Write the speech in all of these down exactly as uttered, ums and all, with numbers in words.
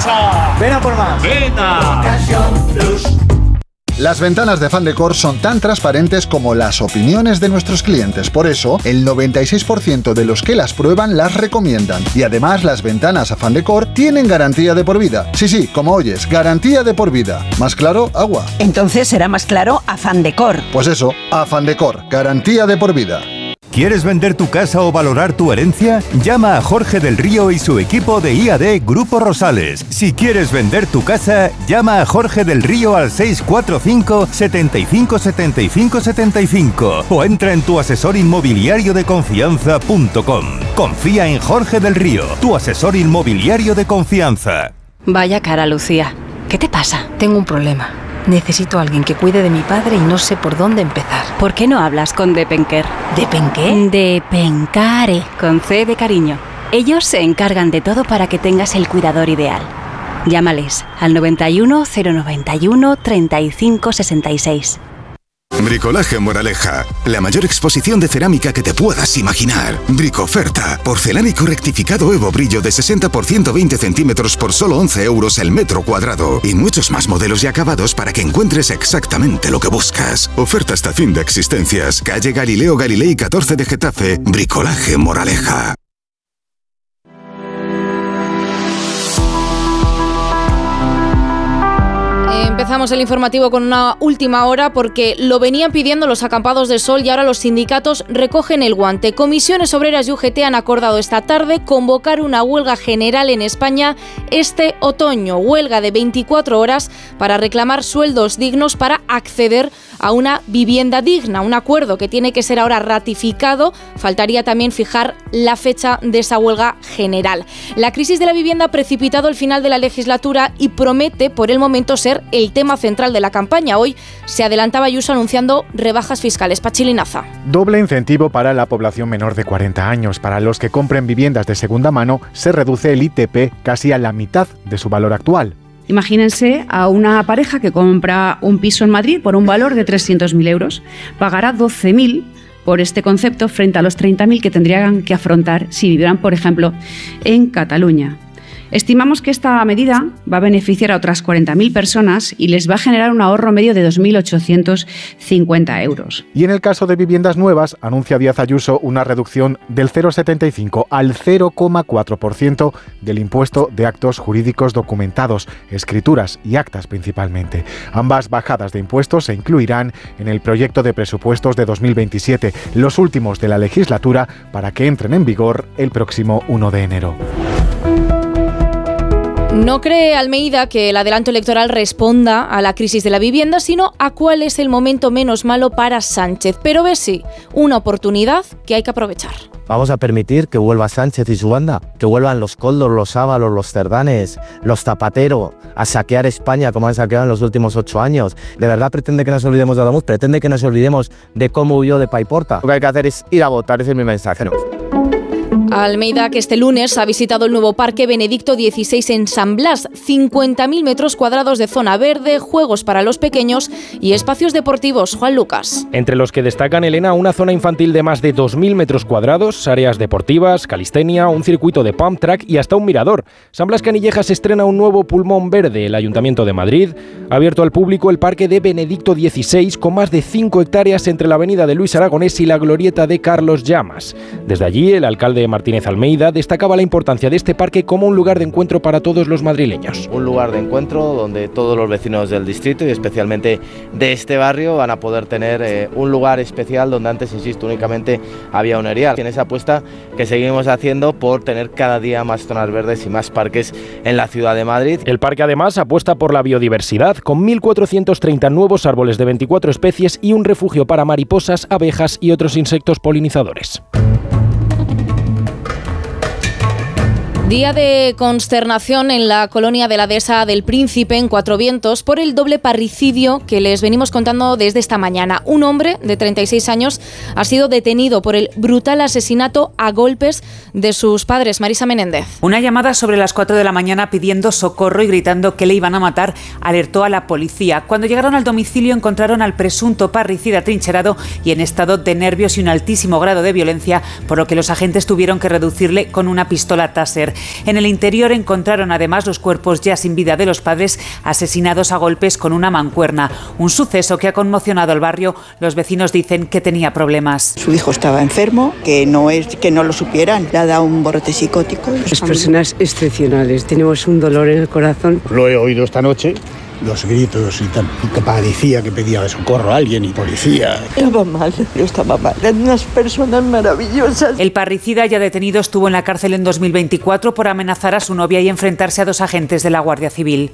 casa. Ven a por más. Ven a Ocasión Plus. Las ventanas de Fandecor son tan transparentes como las opiniones de nuestros clientes. Por eso, el noventa y seis por ciento de los que las prueban las recomiendan. Y además, las ventanas a Fandecor tienen garantía de por vida. Sí, sí, como oyes, garantía de por vida. ¿Más claro? Agua. Entonces será más claro a Fandecor. Pues eso, a Fandecor, garantía de por vida. ¿Quieres vender tu casa o valorar tu herencia? Llama a Jorge del Río y su equipo de I A D Grupo Rosales. Si quieres vender tu casa, llama a Jorge del Río al seis cuatro cinco, setenta y cinco, setenta y cinco, setenta y cinco o entra en tu asesor inmobiliario de confianza punto com. Confía en Jorge del Río, tu asesor inmobiliario de confianza. Vaya cara, Lucía. ¿Qué te pasa? Tengo un problema. Necesito a alguien que cuide de mi padre y no sé por dónde empezar. ¿Por qué no hablas con Depenker? ¿Depenqué? Depencare, con C de cariño. Ellos se encargan de todo para que tengas el cuidador ideal. Llámales al noventa y uno, cero noventa y uno, treinta y cinco sesenta y seis. Bricolaje Moraleja, la mayor exposición de cerámica que te puedas imaginar. Bricoferta, porcelánico rectificado Evo Brillo de sesenta por ciento veinte centímetros por solo once euros el metro cuadrado. Y muchos más modelos y acabados para que encuentres exactamente lo que buscas. Oferta hasta fin de existencias. Calle Galileo Galilei catorce de Getafe. Bricolaje Moraleja. Empezamos el informativo con una última hora porque lo venían pidiendo los acampados de sol y ahora los sindicatos recogen el guante. Comisiones Obreras y U G T han acordado esta tarde convocar una huelga general en España este otoño. Huelga de veinticuatro horas para reclamar sueldos dignos para acceder a una vivienda digna. Un acuerdo que tiene que ser ahora ratificado. Faltaría también fijar la fecha de esa huelga general. La crisis de la vivienda ha precipitado el final de la legislatura y promete por el momento ser el tema central de la campaña. Hoy se adelantaba Ayuso anunciando rebajas fiscales. Pachilinaza. Doble incentivo para la población menor de cuarenta años. Para los que compren viviendas de segunda mano, se reduce el I T P casi a la mitad de su valor actual. Imagínense a una pareja que compra un piso en Madrid por un valor de trescientos mil euros. Pagará doce mil por este concepto frente a los treinta mil que tendrían que afrontar si vivieran, por ejemplo, en Cataluña. Estimamos que esta medida va a beneficiar a otras cuarenta mil personas y les va a generar un ahorro medio de dos mil ochocientos cincuenta euros. Y en el caso de viviendas nuevas, anuncia Díaz Ayuso una reducción del cero coma setenta y cinco al cero coma cuatro por ciento del impuesto de actos jurídicos documentados, escrituras y actas principalmente. Ambas bajadas de impuestos se incluirán en el proyecto de presupuestos de dos mil veintisiete, los últimos de la legislatura, para que entren en vigor el próximo uno de enero. No cree Almeida que el adelanto electoral responda a la crisis de la vivienda, sino a cuál es el momento menos malo para Sánchez. Pero ve sí, una oportunidad que hay que aprovechar. Vamos a permitir que vuelva Sánchez y su banda, que vuelvan los Koldos, los Ábalos, los Cerdanes, los Zapatero, a saquear España como han saqueado en los últimos ocho años. ¿De verdad pretende que nos olvidemos de Adamuz? ¿Pretende que nos olvidemos de cómo huyó de Paiporta? Lo que hay que hacer es ir a votar, ese es mi mensaje. Almeida, que este lunes ha visitado el nuevo Parque Benedicto dieciséis en San Blas, cincuenta mil metros cuadrados de zona verde, juegos para los pequeños y espacios deportivos. Juan Lucas. Entre los que destacan, Elena, una zona infantil de más de dos mil metros cuadrados, áreas deportivas, calistenia, un circuito de pump track y hasta un mirador. San Blas Canillejas estrena un nuevo pulmón verde. El Ayuntamiento de Madrid ha abierto al público el Parque de Benedicto dieciséis con más de cinco hectáreas entre la avenida de Luis Aragonés y la glorieta de Carlos Llamas. Desde allí, el alcalde Martínez Almeida destacaba la importancia de este parque como un lugar de encuentro para todos los madrileños. Un lugar de encuentro donde todos los vecinos del distrito y especialmente de este barrio van a poder tener eh, un lugar especial donde antes, insisto, únicamente había un erial. En esa apuesta que seguimos haciendo por tener cada día más zonas verdes y más parques en la ciudad de Madrid. El parque además apuesta por la biodiversidad con mil cuatrocientos treinta nuevos árboles de veinticuatro especies y un refugio para mariposas, abejas y otros insectos polinizadores. Día de consternación en la colonia de la Dehesa del Príncipe, en Cuatro Vientos, por el doble parricidio que les venimos contando desde esta mañana. Un hombre de treinta y seis años ha sido detenido por el brutal asesinato a golpes de sus padres. Marisa Menéndez. Una llamada sobre las cuatro de la mañana pidiendo socorro y gritando que le iban a matar alertó a la policía. Cuando llegaron al domicilio encontraron al presunto parricida trincherado y en estado de nervios y un altísimo grado de violencia, por lo que los agentes tuvieron que reducirle con una pistola Taser. En el interior encontraron además los cuerpos ya sin vida de los padres asesinados a golpes con una mancuerna. Un suceso que ha conmocionado al barrio. Los vecinos dicen que tenía problemas. Su hijo estaba enfermo, que no es que no lo supieran, le ha dado un brote psicótico. Las personas excepcionales, tenemos un dolor en el corazón. Lo he oído esta noche, los gritos y tal, que parecía que pedía socorro a alguien y policía. Estaba mal, yo estaba mal, eran unas personas maravillosas. El parricida ya detenido estuvo en la cárcel en dos mil veinticuatro por amenazar a su novia y enfrentarse a dos agentes de la Guardia Civil.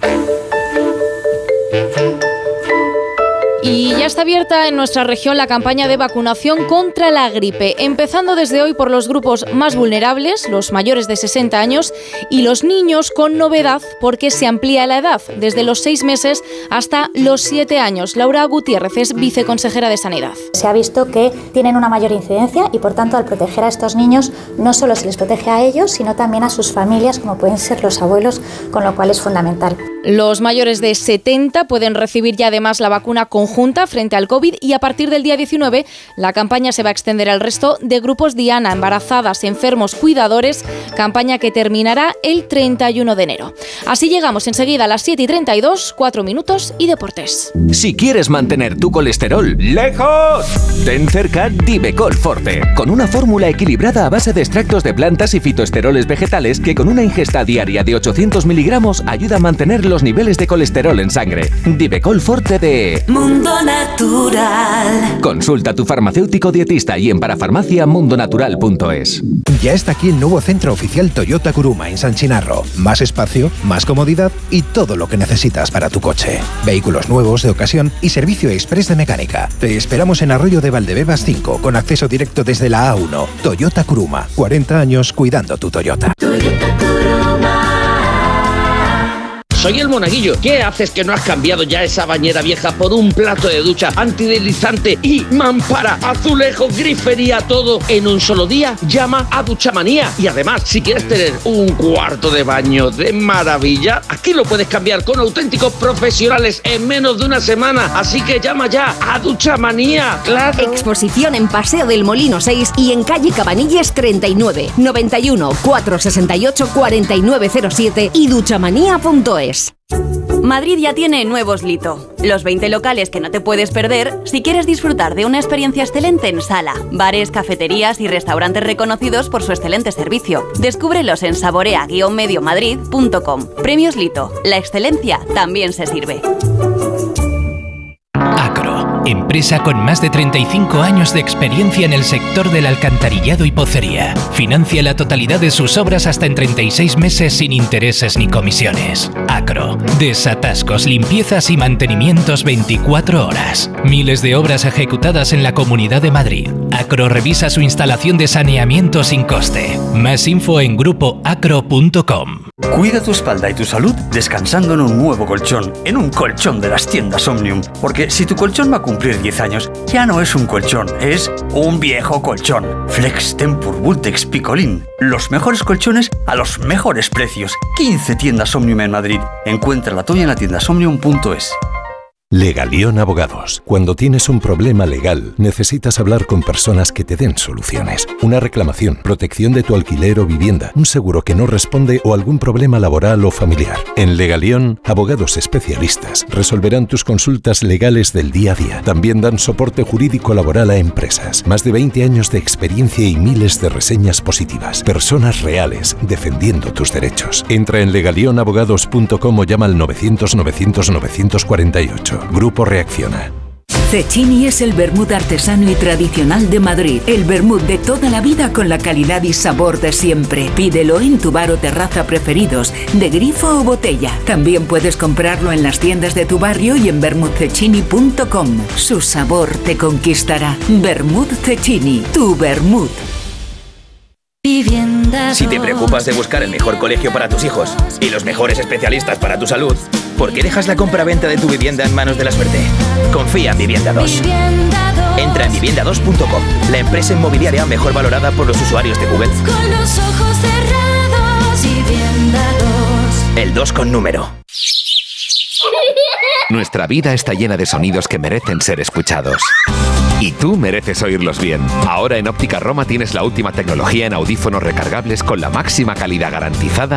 Y ya está abierta en nuestra región la campaña de vacunación contra la gripe, empezando desde hoy por los grupos más vulnerables, los mayores de sesenta años, y los niños, con novedad porque se amplía la edad, desde los seis meses hasta los siete años. Laura Gutiérrez es viceconsejera de Sanidad. Se ha visto que tienen una mayor incidencia y, por tanto, al proteger a estos niños, no solo se les protege a ellos, sino también a sus familias, como pueden ser los abuelos, con lo cual es fundamental. Los mayores de setenta pueden recibir ya además la vacuna conjunta frente al COVID y a partir del día diecinueve la campaña se va a extender al resto de grupos diana, embarazadas, enfermos, cuidadores, campaña que terminará el treinta y uno de enero. Así llegamos enseguida a las siete y treinta y dos, cuatro minutos y deportes. Si quieres mantener tu colesterol lejos, ten cerca Divecol Forte, con una fórmula equilibrada a base de extractos de plantas y fitoesteroles vegetales que con una ingesta diaria de ochocientos miligramos ayuda a mantener los niveles de colesterol en sangre. Divecol Forte de Mundo Natural. Consulta a tu farmacéutico dietista y en parafarmacia mundo natural punto es. Ya está aquí el nuevo centro oficial Toyota Kuruma en San Chinarro. Más espacio, más comodidad y todo lo que necesitas para tu coche. Vehículos nuevos de ocasión y servicio express de mecánica. Te esperamos en Arroyo de Valdebebas cinco, con acceso directo desde la A uno. Toyota Kuruma. cuarenta años cuidando tu Toyota. Toyota Kuruma. Soy el Monaguillo. ¿Qué haces que no has cambiado ya esa bañera vieja por un plato de ducha antideslizante y mampara, azulejo, grifería, todo en un solo día? Llama a Duchamanía. Y además, si quieres tener un cuarto de baño de maravilla, aquí lo puedes cambiar con auténticos profesionales en menos de una semana. Así que llama ya a Duchamanía. ¡Claro! Exposición en Paseo del Molino seis y en calle Cabanilles treinta y nueve, noventa y uno, cuatrocientos sesenta y ocho, cuarenta y nueve cero siete y duchamanía punto es. Madrid ya tiene nuevos Lito, los veinte locales que no te puedes perder si quieres disfrutar de una experiencia excelente en sala, bares, cafeterías y restaurantes reconocidos por su excelente servicio. Descúbrelos en saborea guion medio madrid punto com. Premios Lito, la excelencia también se sirve. Acro, empresa con más de treinta y cinco años de experiencia en el sector del alcantarillado y pocería. Financia la totalidad de sus obras hasta en treinta y seis meses sin intereses ni comisiones. Acro, desatascos, limpiezas y mantenimientos veinticuatro horas. Miles de obras ejecutadas en la Comunidad de Madrid. Acro revisa su instalación de saneamiento sin coste. Más info en grupo acro punto com. Cuida tu espalda y tu salud descansando en un nuevo colchón, en un colchón de las tiendas Omnium. Porque si tu colchón va a cumplir diez años, ya no es un colchón, es un viejo colchón. Flex Tempur Vultex Picolín. Los mejores colchones a los mejores precios. quince tiendas Omnium en Madrid. Encuentra la tuya en la tienda omnium punto es. Legalión Abogados. Cuando tienes un problema legal, necesitas hablar con personas que te den soluciones. Una reclamación, protección de tu alquiler o vivienda, un seguro que no responde o algún problema laboral o familiar. En Legalión, abogados especialistas resolverán tus consultas legales del día a día. También dan soporte jurídico laboral a empresas. Más de veinte años de experiencia y miles de reseñas positivas. Personas reales defendiendo tus derechos. Entra en legalión abogados punto com o llama al novecientos, novecientos, novecientos cuarenta y ocho. Grupo Reacciona. Cecchini es el vermut artesano y tradicional de Madrid. El vermut de toda la vida con la calidad y sabor de siempre. Pídelo en tu bar o terraza preferidos, de grifo o botella. También puedes comprarlo en las tiendas de tu barrio y en vermut cecchini punto com. Su sabor te conquistará. Vermut Cecchini, tu vermut. Si te preocupas de buscar el mejor colegio para tus hijos y los mejores especialistas para tu salud, ¿por qué dejas la compra-venta de tu vivienda en manos de la suerte? Confía en Vivienda dos. Entra en vivienda dos punto com, la empresa inmobiliaria mejor valorada por los usuarios de Google. Con los ojos cerrados, Vivienda dos. El dos con número. Nuestra vida está llena de sonidos que merecen ser escuchados. Y tú mereces oírlos bien. Ahora en Óptica Roma tienes la última tecnología en audífonos recargables con la máxima calidad garantizada